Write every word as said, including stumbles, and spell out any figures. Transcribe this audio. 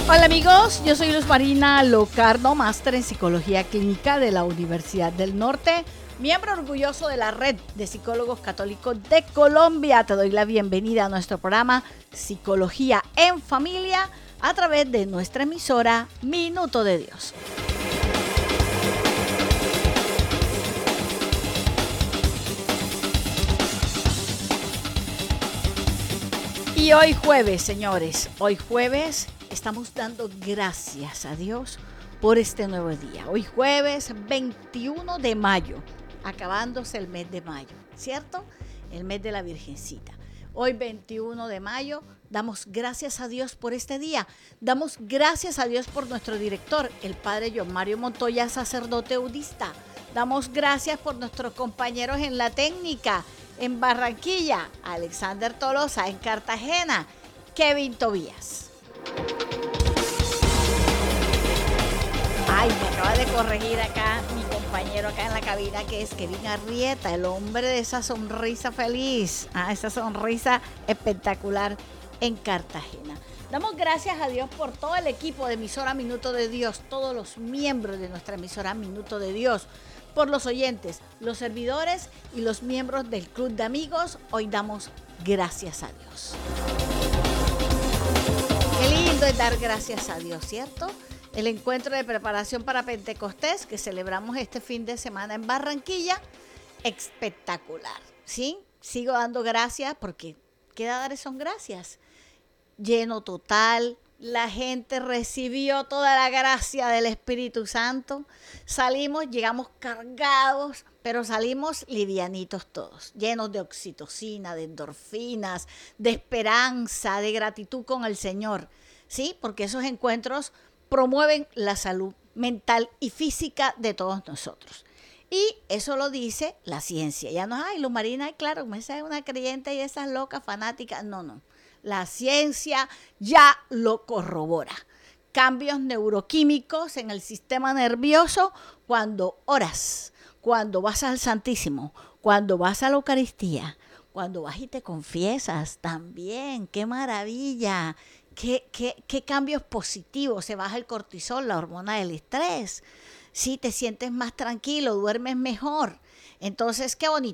Hola amigos, yo soy Luz Marina Locarno, máster en Psicología Clínica de la Universidad del Norte, miembro orgulloso de la Red de Psicólogos Católicos de Colombia. Te doy la bienvenida a nuestro programa Psicología en Familia a través de nuestra emisora Minuto de Dios. Y hoy jueves, señores, hoy jueves estamos dando gracias a Dios por este nuevo día. Hoy jueves veintiuno de mayo, acabándose el mes de mayo, ¿cierto? El mes de la Virgencita. Hoy veintiuno de mayo, damos gracias a Dios por este día. Damos gracias a Dios por nuestro director, el padre John Mario Montoya, sacerdote budista. Damos gracias por nuestros compañeros en la técnica, en Barranquilla, Alexander Tolosa, en Cartagena, Kevin Tobías. Ay, me acaba de corregir acá mi compañero acá en la cabina, que es Kevin Arrieta, el hombre de esa sonrisa feliz, ah, esa sonrisa espectacular en Cartagena. Damos gracias a Dios por todo el equipo de emisora Minuto de Dios, todos los miembros de nuestra emisora Minuto de Dios, por los oyentes, los servidores y los miembros del Club de Amigos. Hoy damos gracias a Dios. Qué lindo es dar gracias a Dios, ¿cierto? El encuentro de preparación para Pentecostés que celebramos este fin de semana en Barranquilla, espectacular, ¿sí? Sigo dando gracias porque queda dar son gracias. Lleno total, la gente recibió toda la gracia del Espíritu Santo. Salimos, llegamos cargados, pero salimos livianitos todos, llenos de oxitocina, de endorfinas, de esperanza, de gratitud con el Señor, ¿sí? Porque esos encuentros promueven la salud mental y física de todos nosotros. Y eso lo dice la ciencia. Ya no, ay, Luz Marina, claro, esa es una creyente y esas locas fanáticas. No, no. La ciencia ya lo corrobora. Cambios neuroquímicos en el sistema nervioso cuando oras, cuando vas al Santísimo, cuando vas a la Eucaristía, cuando vas y te confiesas también. ¡Qué maravilla! ¿Qué, qué, qué cambios positivos? Se baja el cortisol, la hormona del estrés. Sí, te sientes más tranquilo, duermes mejor. Entonces, qué bonito.